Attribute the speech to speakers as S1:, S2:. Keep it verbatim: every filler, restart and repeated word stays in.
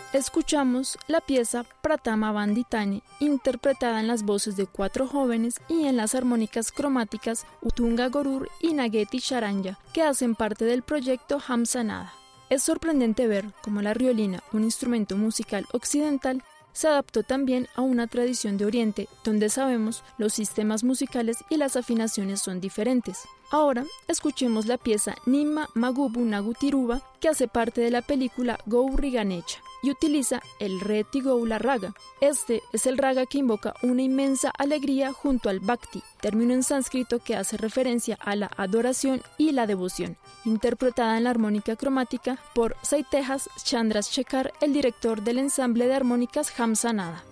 S1: Escuchamos la pieza Pratama Banditani, interpretada en las voces de cuatro jóvenes y en las armónicas cromáticas Utunga Gorur y Nageti Charanya, que hacen parte del proyecto Hamsanada. Es sorprendente ver cómo la riolina, un instrumento musical occidental, se adaptó también a una tradición de Oriente, donde sabemos los sistemas musicales y las afinaciones son diferentes. Ahora, escuchemos la pieza Nimma Magubu Nagutiruba, que hace parte de la película Gauri Ganesha y utiliza el Reti Gaula Raga. Este es el raga que invoca una inmensa alegría junto al Bhakti, término en sánscrito que hace referencia a la adoración y la devoción, interpretada en la armónica cromática por Saitejas Chandras Shekhar, el director del ensamble de armónicas Hamsanada.